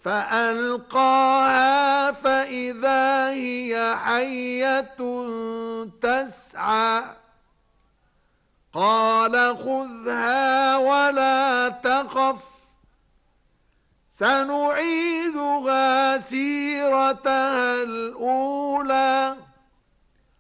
فألقاها فإذا هي حية تسعى قال خذها ولا تخف سنعيدها سيرتها الأولى